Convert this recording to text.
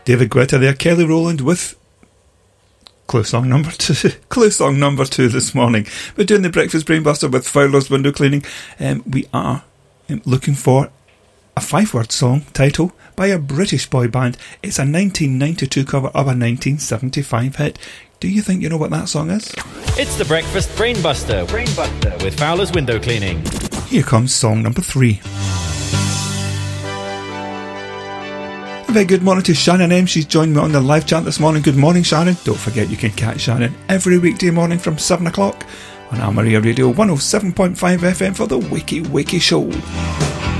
David Guetta there, Kelly Rowland with clue song number 2. Clue song number 2 this morning. We're doing the Breakfast Brainbuster with Fowler's Window Cleaning. We are looking for a 5-word song title by a British boy band. It's a 1992 cover of a 1975 hit. Do you think you know what that song is? It's the Breakfast Brainbuster with Fowler's Window Cleaning. Here comes song number 3. A very good morning to Shannon M. She's joined me on the live chat this morning. Good morning, Shannon. Don't forget you can catch Shannon every weekday morning from 7 o'clock on Amaria Radio 107.5 FM for the Wiki Wiki Show.